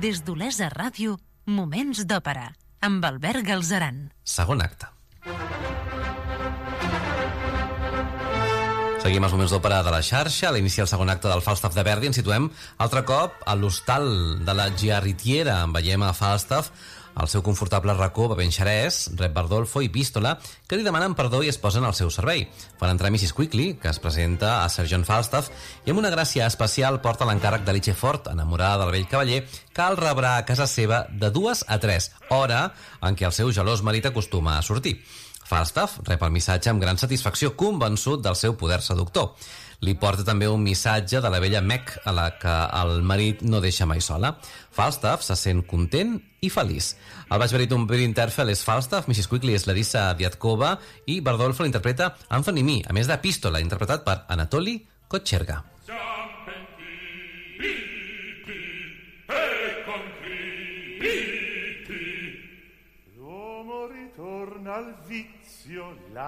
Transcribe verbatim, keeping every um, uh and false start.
Des d'Olesa Ràdio, Moments d'Òpera, amb Albert Galzeran. Segon acte. Seguim els Moments d'Òpera de la xarxa. A l'inici del segon acte del Falstaff de Verdi ens situem altre cop a l'hostal de la Giarrettiera. En veiem a Falstaff al seu confortable racó bevent xerès, rep Bardolfo i Pístola, que li demanen perdó i es posen al seu servei. Fan entrar missis Quickly, que es presenta a Sir John Falstaff, i amb una gràcia especial porta l'encàrrec de Lichefort, enamorada del vell cavaller, que el rebrà a casa seva de dues a tres, hora en què el seu gelós marit acostuma a sortir. Falstaff rep el missatge amb gran satisfacció, convençut del seu poder seductor. Li porta també un missatge de la vella Meg, a la que el marit no deixa mai sola. Falstaff se sent content i feliç. El baix baríton Bill Interfell és Falstaff, missis Quickly és Larissa Diatkova i Bardolfo l'interpreta Anthony Mee, a més de Pístola, interpretat per Anatoly Kocherga. L'uomo ritorna al vizio,